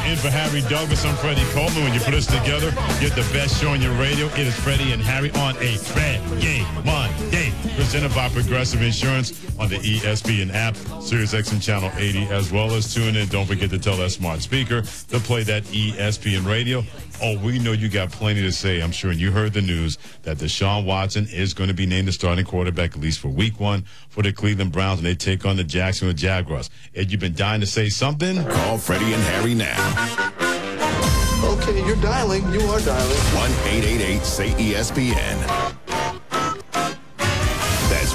in for Harry Douglas. I'm Freddie Coleman. When you put us together, get the best show on your radio. It is Freddie and Harry on a Friday Monday. Presented by Progressive Insurance on the ESPN app, SiriusXM Channel 80, as well as tune in. Don't forget to tell that smart speaker to play that ESPN radio. Oh, we know you got plenty to say, I'm sure. And you heard the news that Deshaun Watson is going to be named the starting quarterback, at least for week 1 for the Cleveland Browns, and they take on the Jacksonville Jaguars. Ed, you've been dying to say something? Call Freddie and Harry now. Okay, you're dialing. You are dialing. 1-888-SAY-ESPN. That's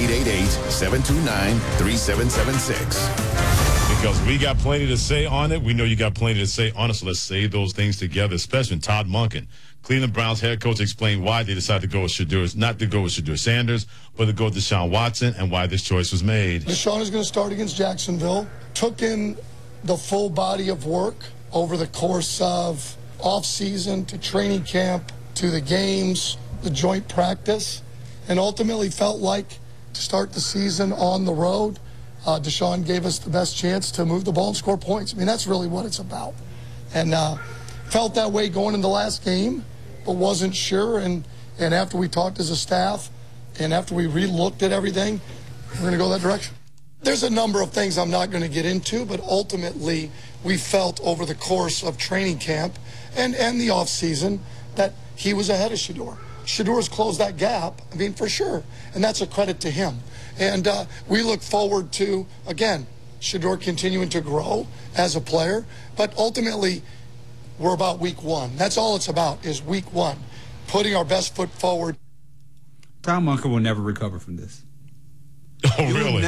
1-888-729-3776. Because we got plenty to say on it. We know you got plenty to say on it, so let's say those things together, especially when Todd Monken, Cleveland Browns head coach, explained why they decided to go with Shedeur, not to go with Shedeur Sanders, but to go with Deshaun Watson, and why this choice was made. Deshaun is going to start against Jacksonville. Took in the full body of work over the course of off-season to training camp to the games, the joint practice, and ultimately felt like to start the season on the road, Deshaun gave us the best chance to move the ball and score points. I mean, that's really what it's about. And felt that way going into the last game, but wasn't sure. And after we talked as a staff and after we re-looked at everything, we're going to go that direction. There's a number of things I'm not going to get into, but ultimately we felt over the course of training camp and the offseason that he was ahead of Shedeur. Shedeur's closed that gap, I mean, for sure. And that's a credit to him. And we look forward to, again, Shedeur continuing to grow as a player. But ultimately, we're about week 1. That's all it's about, is week 1, putting our best foot forward. Tom Monken will never recover from this. Oh, really?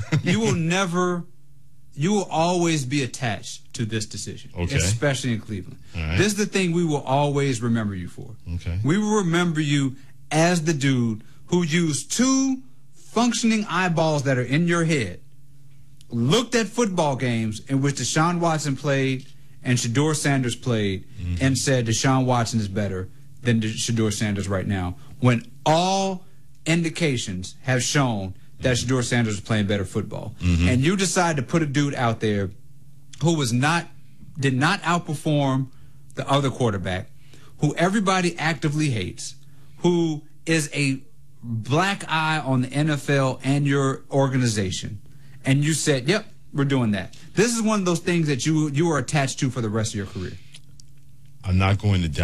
You will always be attached to this decision, okay, especially in Cleveland. Right. This is the thing we will always remember you for. Okay. We will remember you as the dude who used 2 functioning eyeballs that are in your head, looked at football games in which Deshaun Watson played and Shedeur Sanders played, and said Deshaun Watson is better than Shedeur Sanders right now, when all indications have shown that Shedeur Sanders is playing better football. And you decide to put a dude out there who did not outperform the other quarterback, who everybody actively hates, who is a black eye on the NFL and your organization, and you said, yep, we're doing that. This is one of those things that you are attached to for the rest of your career. I'm not going to